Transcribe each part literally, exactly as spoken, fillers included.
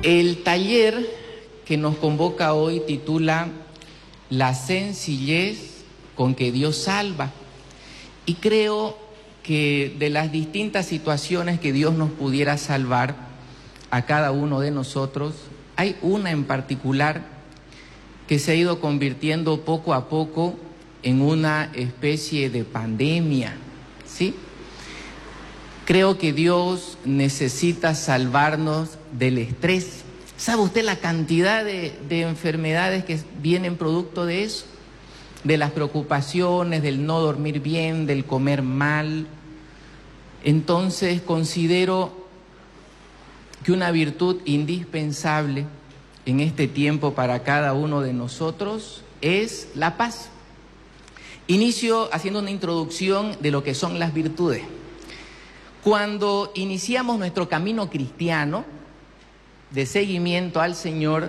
El taller que nos convoca hoy titula La sencillez con que Dios salva. Y creo que de las distintas situaciones que Dios nos pudiera salvar a cada uno de nosotros, hay una en particular que se ha ido convirtiendo poco a poco en una especie de pandemia, ¿sí? Creo que Dios necesita salvarnos del estrés. ¿Sabe usted la cantidad de, de enfermedades que vienen producto de eso? De las preocupaciones, del no dormir bien, del comer mal. Entonces considero que una virtud indispensable en este tiempo para cada uno de nosotros es la paz. Inicio haciendo una introducción de lo que son las virtudes. Cuando iniciamos nuestro camino cristiano de seguimiento al Señor,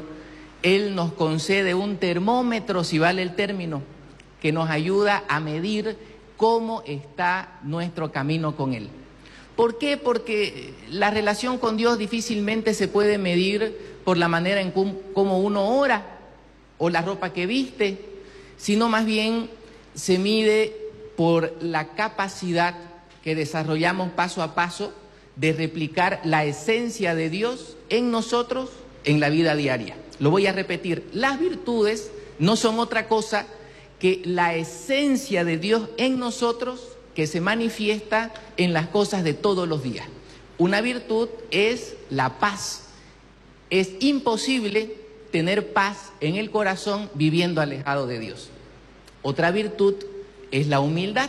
Él nos concede un termómetro, si vale el término, que nos ayuda a medir cómo está nuestro camino con Él. ¿Por qué? Porque la relación con Dios difícilmente se puede medir por la manera en cómo uno ora o la ropa que viste, sino más bien se mide por la capacidad que desarrollamos paso a paso de replicar la esencia de Dios en nosotros en la vida diaria. Lo voy a repetir, las virtudes no son otra cosa que la esencia de Dios en nosotros que se manifiesta en las cosas de todos los días. Una virtud es la paz. Es imposible tener paz en el corazón viviendo alejado de Dios. Otra virtud es la humildad.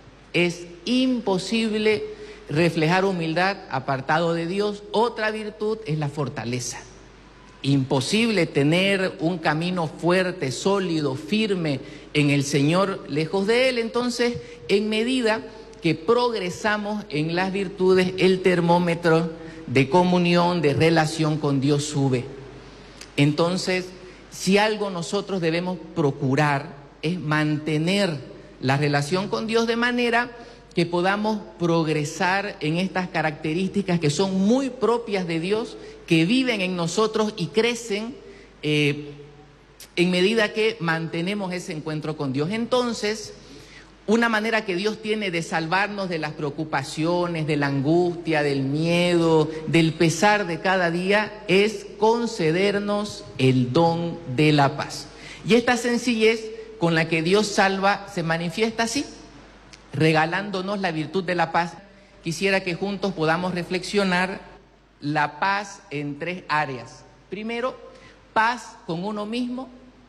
Es imposible reflejar humildad apartado de Dios. Otra virtud es la fortaleza. Imposible tener un camino fuerte, sólido, firme en el Señor, lejos de Él. Entonces, en medida que progresamos en las virtudes, el termómetro de comunión, de relación con Dios sube. Entonces, si algo nosotros debemos procurar es mantener la relación con Dios de manera que podamos progresar en estas características que son muy propias de Dios, que viven en nosotros y crecen eh, en medida que mantenemos ese encuentro con Dios. Entonces, una manera que Dios tiene de salvarnos de las preocupaciones, de la angustia, del miedo, del pesar de cada día, es concedernos el don de la paz. Y esta sencillez con la que Dios salva se manifiesta así, regalándonos la virtud de la paz. Quisiera que juntos podamos reflexionar la paz en tres áreas. Primero, paz con uno mismo,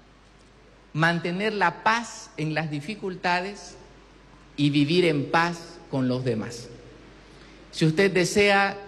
mantener la paz en las dificultades y vivir en paz con los demás. Si usted desea